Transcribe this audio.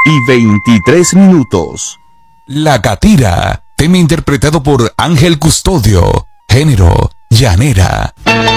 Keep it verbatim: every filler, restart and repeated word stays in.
y veintitrés minutos. La Catira, tema interpretado por Ángel Custodio, género llanera.